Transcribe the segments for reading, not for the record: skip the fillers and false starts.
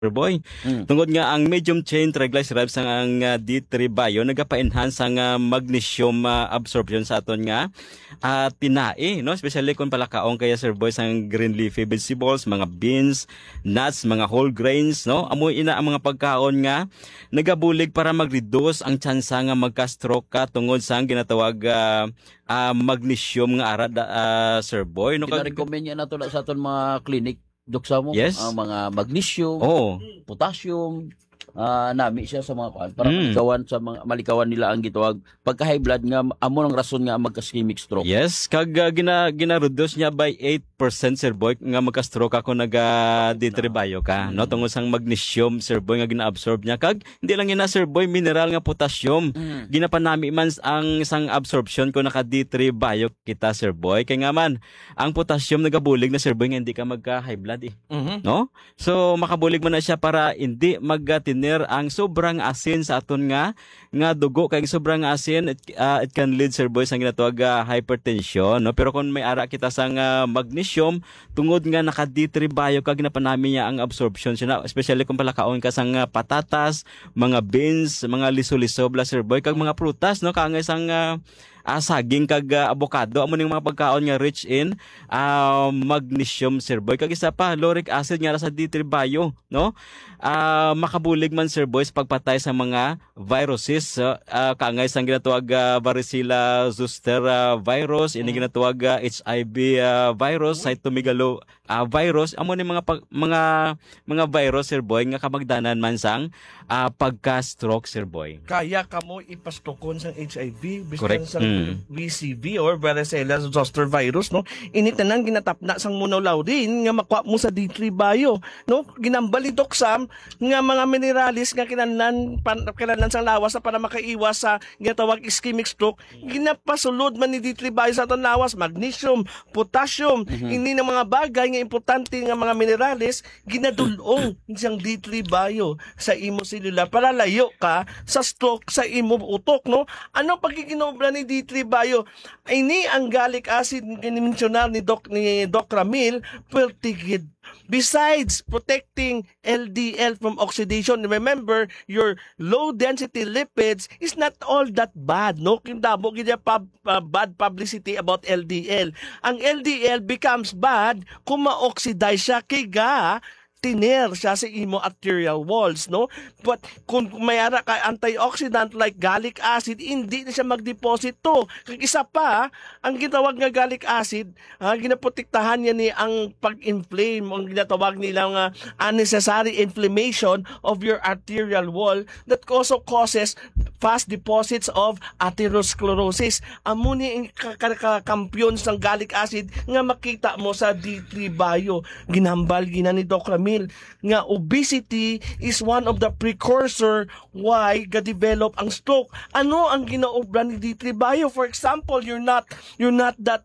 Boy. Mm. Tungod nga ang medium chain triglycerides ang D3 bio nagapa-enhance ang magnesium absorption sa aton nga tinae, no? Especially kung palakaong kaya Sir Boy ang green leafy vegetables, mga beans, nuts, mga whole grains, no? Amo ina ang mga pagkaon nga nagabulig para mag-reduce ang tsansa nga magka-stroke ka tungod sa ginatawag magnesium nga arad Sir Boy, no? Kina-recommend niya na to sa aton mga clinic. Doksa mo, Yes. ang mga magnesium, Oh. potassium, nami siya sa mga kuan para malikawan sa mga malikawan nila ang gitawag pagka high blood nga amo ng rason nga magka-ischemic stroke. Yes, kag gina-reduce niya by 8% Sir Boy nga magka-stroke ako nag-detribayo ka, no? Tungod sang magnesium Sir Boy nga gina-absorb niya kag hindi lang ina Sir Boy mineral nga potassium. Ginapanami man ang isang absorption ko naka-detribayo kita Sir Boy kay nga man ang potassium nagabulig na Sir Boy nga hindi ka magka-high blood no? So makabulig man na siya para hindi magtinir ang sobrang asin sa aton nga dugo kay sobrang asin it can lead Sir Boy sa ginatawag hypertension, no? Pero kung may ara kita sa magnesium tungod nga naka-D3 bio kag ginapanami niya ang absorption siya, especially kung palakaon ka sa patatas, mga beans, mga liso-liso bla Sir Boy kag mga prutas, no? Kangay sang saging kag avocado amo ning mga pagkaon nga rich in magnesium Sir Boy kag isa pa lauric acid nga sa D3 bio, no? Makabulig man Sir Boy sa pagpatay sa mga viruses, kaangay sang ginatawag varicella zoster virus, ini ginatawag HIV virus, cytomegalo virus, amo ni mga virus Sir Boy nga kamagdanan man sang pagka-stroke Sir Boy. Kaya kamo ipastokon sang HIV, Correct. biskan sang VCV or varicella zoster virus, no? Ini tanan ginatapna sang monolaw din nga makuha mo sa D3 bio, no? Ginambali doksam nga mga mineralis nga kinahanglan sang lawas para makaiwas sa ginatawag ischemic stroke. Ginapasulod man ni D3 bio sa aton lawas, magnesium, potassium, ini na mga bagay nga importante nga mga mineralis ginadulong siyang D3 bio sa imo selula para layo ka sa stroke sa imo utok, no? Ano pagkikinobra ni D3 bio? Ini ang gallic acid ginimensionar ni Doc Ramil Pertigid. Besides protecting LDL from oxidation, remember your low density lipids is not all that bad, no? Kindabo gid bad publicity about LDL. Ang LDL becomes bad kung ma-oxidize siya kay tiner siya sa imo arterial walls, no? But kung may ara ka antioxidant like gallic acid, hindi na siya mag-deposit to. Kag isa pa, ang gitawag nga gallic acid, ginaprotektahan niya ni ang pag-inflame, ang ginatawag nilang unnecessary inflammation of your arterial wall that also causes fast deposits of atherosclerosis. Amo ni ang kampiyon ng gallic acid nga makita mo sa D3 bio. Ginambal gina ni Doc Ramil nga obesity is one of the precursor why ga-develop ang stroke. Ano ang ginaobra ni D3 bio? For example, you're not that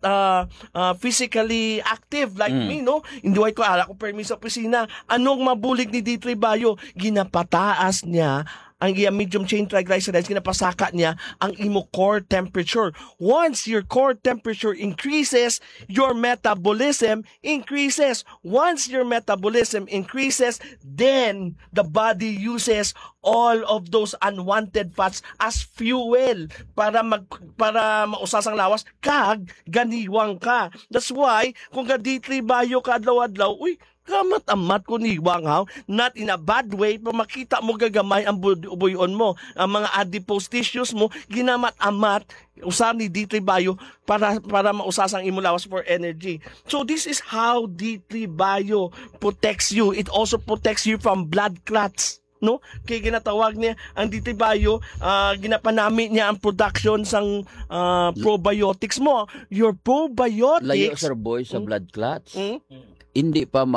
physically active like me, no? Hindi ko ala ko permis sa opisina. Anong mabulig ni D3 bio? Ginapataas niya ang iyang medium chain triglycerides, kinapasaka niya ang imo core temperature. Once your core temperature increases, your metabolism increases. Once your metabolism increases, then the body uses all of those unwanted fats as fuel para mausas ang lawas kag ganiwang ka. That's why kung ga D3 bio ka adlaw-adlaw, kamat-amat ko niwang not in a bad way, pa makita mo gagamay ang buyon mo, ang mga adipose tissues mo, ginamat-amat, usahan ni D3 bio para mausas ang imo lawas for energy. So this is how D3 bio protects you. It also protects you from blood clots, no? Kaya ginatawag niya ang D3 bio, ginapanami niya ang production sang probiotics mo. Your probiotics Layo Sir Boy sa blood clots. Hindi pa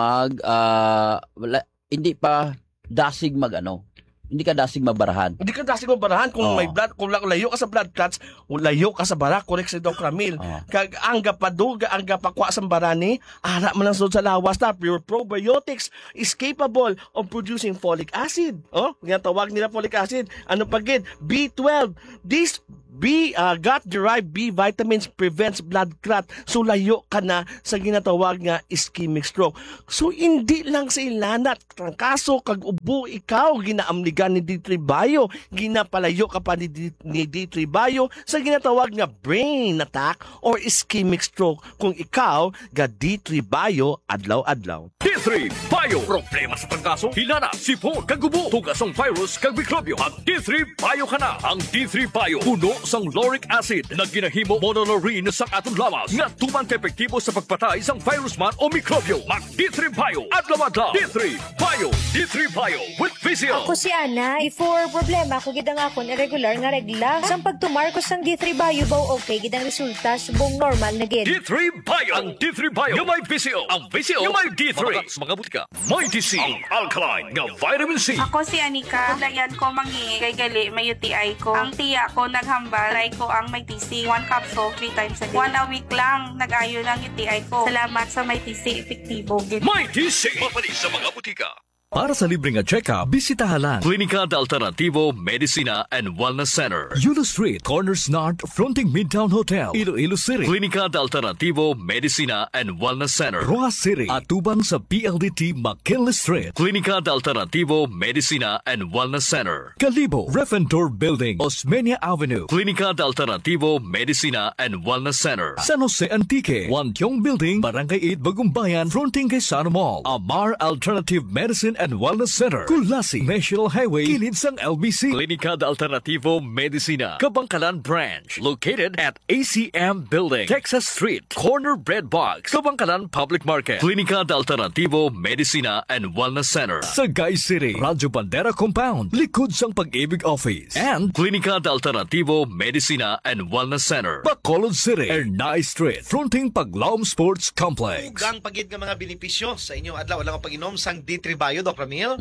hindi pa dasig hindi ka dasig mabarahan. Hindi ka dasig mabarahan kung may blood, kung layo ka sa blood clots, layo ka sa bara, correct si Doc Ramil. Kag angga paduga, angga pakwa sa barani, ara man lang sa lawas na your probiotics is capable of producing folic acid. Ginatawag nila folic acid. Ano pagid? B12. These gut-derived B vitamins prevents blood clot. So layo ka na sa ginatawag nga ischemic stroke. So hindi lang sa ilanat, trangkaso kag ubo ikaw ginaamligan ni D3 Bio, ginapalayo ka pa ni D3 Bio sa ginatawag nga brain attack or ischemic stroke kung ikaw ga D3 Bio adlaw-adlaw. D3 Bio. Problema sa trangkaso, hilana, sipon, kagubo, tugasong virus, kag mikrobyo. Ang D3 Bio ka na. Ang D3 Bio, puno sang lauric acid na ginahimo monolaurin sa atong lawas nga tumang epektibo sa pagpatay sang virus man o mikrobyo. Mag D3 Bio. Adlaw-adlaw. D3 Bio. D3 Bio with Vizio. Ako si Ana. Before problema ko gidang akon irregular nga regla. Sang pagtumar ko sang D3 Bio baw okay gidang resulta subong normal na gid. D3 Bio. Ang D3 Bio yung may Vizio. Ang Vizio yung may D3. Mga butika. May DC. Ang alkaline nga vitamin C. Ako si Anika. Dayan ko mangingi kay gali may UTI ko. Ang tiya ko naghambal. Try ko ang may TC. 1 capsule 3 times a day. 1 a week lang nag-ayo ng UTI ko. Salamat sa may TC. Epektibo. May DC. Mapalis sa mga butika. Para sa libreng check-up, bisitahan lang Klinika de Alternativo Medicina and Wellness Center. Yulo Street, Corners North, fronting Midtown Hotel, Iloilo City. Klinika de Alternativo Medicina and Wellness Center. Rojas City, Atuban sa PLDT McKinley Street. Klinika de Alternativo Medicina and Wellness Center. Calibo, Refentor Building, Osmeña Avenue. Klinika de Alternativo Medicina and Wellness Center. San Jose Antique, Wantiong Building, Barangay 8, Bagumbayan, fronting kay Sano Mall. Amar Alternative Medicine and Wellness Center. Kulasi, National Highway, kilid sang LBC. Klinika de Alternativo Medicina, Kabangkalan Branch. Located at ACM Building, Texas Street, Corner Bread Box, Kabangkalan Public Market. Klinika de Alternativo Medicina and Wellness Center. Sagay City, Radyo Bandera Compound, likod sang Pag-ibig Office. And Klinika de Alternativo Medicina and Wellness Center. Bacolod City, Ernay Street, fronting Paglaom Sports Complex. Ugang pagid nga mga benepisyo sa inyong adlaw-adlaw nga pag-inom sang D3 Bio, Doc Ramil.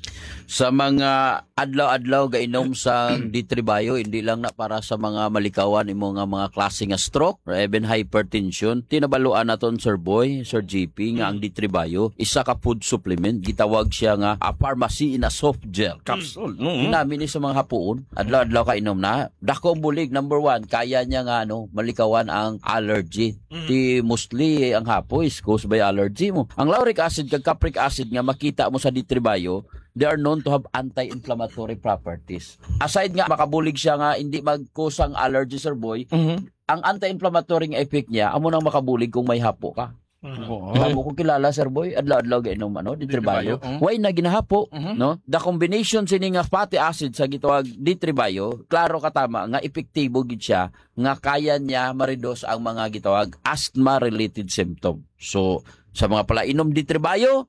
Sa mga adlaw-adlaw gainom sa D3 Bio, hindi lang na para sa mga malikawan imo nga mga klase nga stroke or even hypertension. Tinabaluan naton Sir Boy, Sir GP nga ang D3 Bio isa ka food supplement, gitawag siya nga a pharmacy in a soft gel. Capsule. Namin ni sa mga hapuon, adlaw-adlaw ka inom na. Dako ang bulig, number 1, kaya niya nga malikawan ang allergy. Ti mostly ang hapo is caused by allergy mo. Ang lauric acid kag capric acid nga makita mo sa D3 Bio, they are known to have anti-inflammatory properties. Aside nga makabulig siya nga hindi magkusang allergy, Sir Boy, ang anti-inflammatory nga effect niya amo nang makabulig kung may hapo ka. Tamo ko kilala, Sir Boy, adlaw-adlaw gainom D3 Bio. Why na ginahapo, no? The combination sini nga fatty acid sa gitawag D3 Bio, klaro ka tama nga epektibo gid siya nga kaya niya ma-reduce ang mga gitawag asthma-related symptom. So, sa mga pala inom D3 Bio,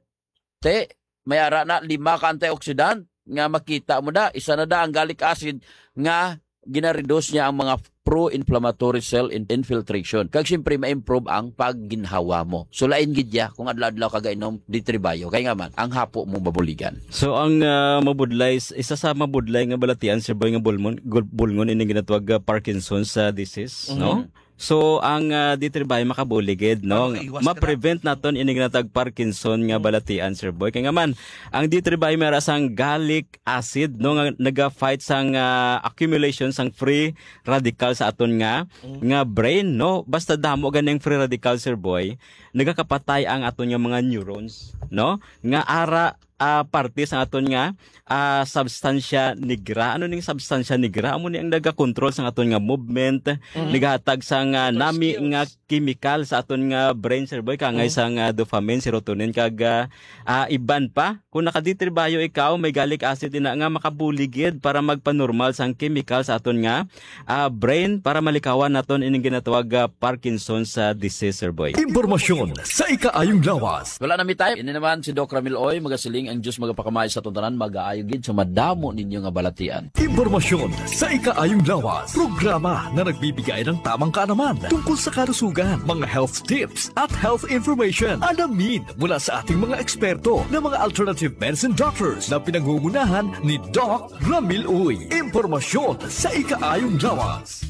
may ara na 5 ka antioxidant nga makita mo da, isa na da ang gallic acid nga gina-reduce niya ang mga pro-inflammatory cell infiltration. Kag siyempre ma-improve ang pagginhawa mo. So lain gid ya kung adlaw-adlaw ka gainom D3 Bio kay nga man ang hapo mo babuligan. So ang mabudlay, isa sa mabudlay nga balatian Sir Boy nga bulngon ini ginatawag Parkinson's disease, no? So ang D3 Bio makabuligid, no? Ma-prevent naton ini ginatawag Parkinson nga balatian, Sir Boy. Kaya nga man ang D3 Bio mera sang gallic acid, no, nga naga-fight sang accumulation sang free radical sa aton nga brain, no? Basta damo ganing free radical, Sir Boy, nagakapatay ang aton nga mga neurons, no? Nga ara parte sa aton nga substansya nigra. Ano ning substansya nigra? Amo ni ang naga-control sa aton nga movement, nagahatag sa nami nga chemical sa aton nga brain, Sir Boy, kangay sa dopamine, serotonin kag iban pa. Kung naka-D3 Bio ikaw, may gallic acid din nga makabuligid para magpanormal sang chemical sa aton nga brain para malikawan naton ining ginatawag Parkinson's disease, Sir Boy. Impormasyon sa ikaayong lawas. Wala na mi time. Ini naman si Doc Ramil Oy, magasiling ang Diyos magapakamay sa tuntanan, mag-aayog gid sa madamo ninyo nga balatian. Impormasyon sa ikaayong lawas. Programa na nagbibigay ng tamang kaalaman tungkol sa kalusugan, mga health tips at health information. Alamin mula sa ating mga eksperto na mga alternative medicine doctors na pinangungunahan ni Doc Ramil Uy. Impormasyon sa ikaayong lawas.